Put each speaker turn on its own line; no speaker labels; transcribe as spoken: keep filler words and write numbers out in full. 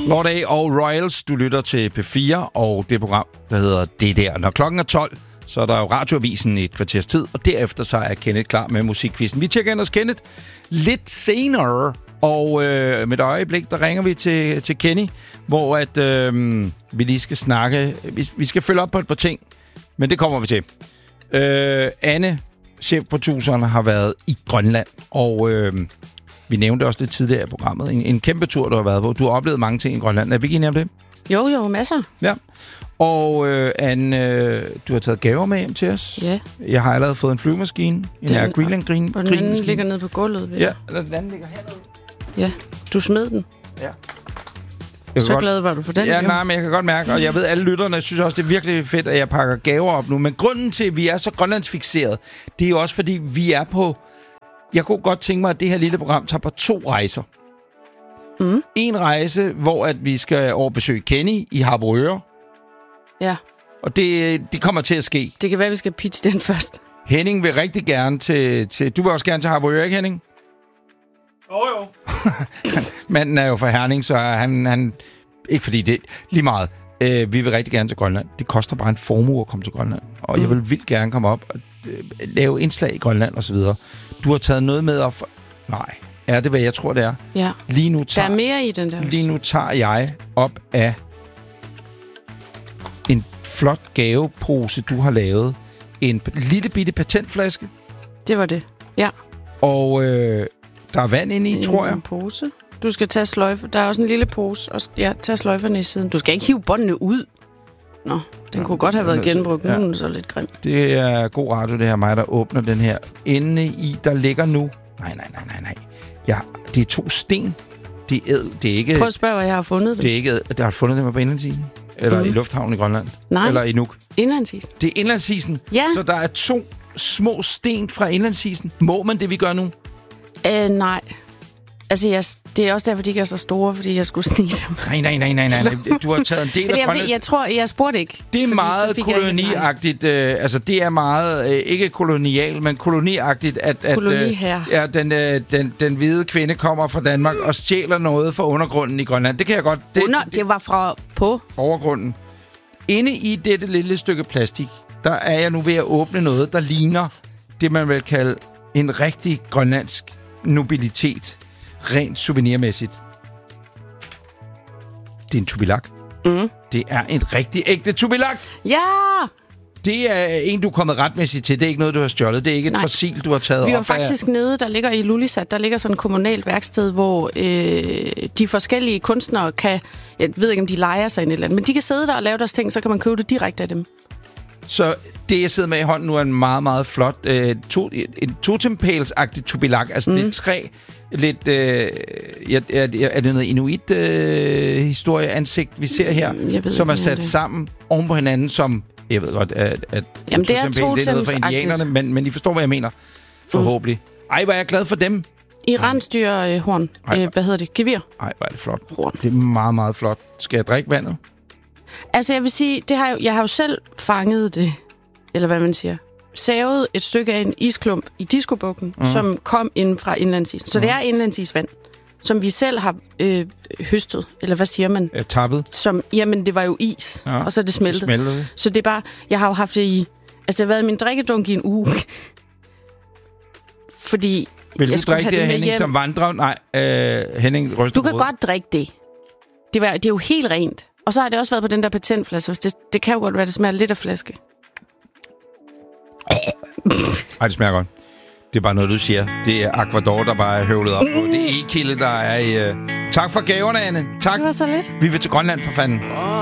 Lorday og Royals, du lytter til P fire, og det program, der hedder Det Der. Når klokken er tolv, så er der jo radioavisen i et kvarters tid, og derefter så er Kenneth klar med musikquizzen. Vi tjekker ind hos Kenneth lidt senere, og øh, med et øjeblik, der ringer vi til, til Kenny, hvor at, øh, vi lige skal snakke. Vi, vi skal følge op på et par ting, men det kommer vi til. Øh, Anne, chefproduceren, har været i Grønland, og øh, vi nævnte også lidt tidligere i programmet. En, en kæmpe tur, du har været på. Du har oplevet mange ting i Grønland. Er vi ikke enige om det?
Jo, jo, masser.
Ja. Og øh, Anne, øh, du har taget gaver med hjem til os.
Ja.
Jeg har allerede fået en flyvemaskine. En Air Greenland Green.
Og den anden ligger nede på gulvet. Ved
ja, og den anden ligger hernede.
Ja, du smed den.
Ja.
Så glad var du for den,
ja,
jo.
nej, men jeg kan godt mærke, og jeg ved, alle lytterne synes også, det er virkelig fedt, at jeg pakker gaver op nu. Men grunden til, at vi er så grønlandsfikseret, det er jo også, fordi vi er på... Jeg kunne godt tænke mig, at det her lille program tager på to rejser.
Mm.
En rejse, hvor at vi skal over besøge Kenny i Harboøre.
Ja.
Og det, det kommer til at ske.
Det kan være, vi skal pitche den først.
Henning vil rigtig gerne til... til du vil også gerne til Harboøre, ikke Henning?
Jo, jo.
Manden er jo fra Herning, så han... han ikke fordi det... Lige meget. Øh, vi vil rigtig gerne til Grønland. Det koster bare en formue at komme til Grønland. Og mm. jeg vil vildt gerne komme op og øh, lave indslag i Grønland og så videre. Du har taget noget med op... For... Nej. Er det, hvad jeg tror, det er?
Ja.
Lige nu tager,
der er mere i den der.
Lige nu tager jeg op af en flot gavepose, du har lavet. En lille bitte patentflaske.
Det var det, ja.
Og øh, der er vand inde i,
en
tror jeg.
En pose. Du skal tage sløjfer. Der er også en lille pose. Og ja, tage sløjferne i siden. Du skal ikke hive båndene ud. Nå, den ja, kunne godt have været genbrugt. Ja. Nu er den så lidt grim.
Det er god radio, det her mig, der åbner den her. Inde i, der ligger nu... Nej, nej, nej, nej, nej. Ja, det er to sten. Det er ædel. Det er ikke...
Prøv at spørge, hvad jeg har fundet.
Det er ikke ædel. Der har fundet dem på indlandsisen? Eller mm. i lufthavnen i Grønland?
Nej.
Eller i Nuuk?
Indlandsisen.
Det er indlandsisen?
Ja.
Så der er to små sten fra indlandsisen. Må man det, vi gør nu?
Øh, nej. Altså, jeg, det er også derfor, de ikke er så store, fordi jeg skulle snige dem.
Nej, nej, nej, nej, nej. Du har taget en del af
jeg,
Grønlands...
jeg tror, jeg spurgte ikke.
Det er meget koloniagtigt. Øh, altså, det er meget, øh, ikke kolonial, men koloniagtigt, at, at
Koloni her.
Øh, ja, den, øh, den, den hvide kvinde kommer fra Danmark og stjæler noget fra undergrunden i Grønland. Det kan jeg godt... Det,
Under, det, det var fra på?
Overgrunden. Inde i dette lille stykke plastik, der er jeg nu ved at åbne noget, der ligner det, man vil kalde en rigtig grønlandsk nobilitet. Rent souvenirmæssigt. Det er en tubilak.
Mm.
Det er en rigtig ægte tubilak.
Ja!
Det er en, du er kommet retmæssigt til. Det er ikke noget, du har stjålet. Det er ikke et Nej. fossil, du har taget op.
Vi var faktisk af... nede, der ligger i Lulisat, der ligger sådan et kommunalt værksted, hvor øh, de forskellige kunstnere kan... Jeg ved ikke, om de leger sig ind et eller andet, men de kan sidde der og lave deres ting, så kan man købe det direkte af dem.
Så det, jeg sidder med i hånden nu, er en meget, meget flot øh, to, en totempæls-agtig tubilak. Altså, mm. det er tre lidt... Øh, ja, er, er det noget inuit-historie-ansigt, øh, vi ser her, ved, som er sat sammen oven på hinanden, som... Jeg ved godt, at, at
Jamen, det er, det
er noget for indianerne, men, men I forstår, hvad jeg mener. Forhåbentlig. Mm. Ej, hvor er jeg glad for dem.
Iranstyrhorn. Øh, øh, hvad hedder det? Gevir.
Ej, hvor er det flot.
Horn.
Det er meget, meget flot. Skal jeg drikke vandet?
Altså, jeg vil sige, det har jeg, jeg har jo selv fanget det, eller hvad man siger, savet et stykke af en isklump i Diskobukken, mm. som kom ind fra indlandsisen. Så mm. det er indlandsisvand, som vi selv har øh, høstet, eller hvad siger man?
Øh, tappet?
Som, jamen, det var jo is, ja, og så er det smeltet.
Så, det.
så det er bare, jeg har jo haft det i, altså det har været i min drikkedunk i en uge. Fordi
vil
jeg
du drikke det, det Henning, hjem. Som vandrer? Nej, øh, Henning ryster.
Du kan godt drikke det. Det, var, det er jo helt rent. Og så har det også været på den der patentflaske. Det, det kan jo godt være, det smager lidt af flaske.
Ej, det smager godt. Det er bare noget, du siger. Det er Aquador, der bare er høvlet op på. Det er E-kilde, der er i... Uh... Tak for gaverne, Anne. Tak.
Det var så lidt.
Vi vil til Grønland, for fanden.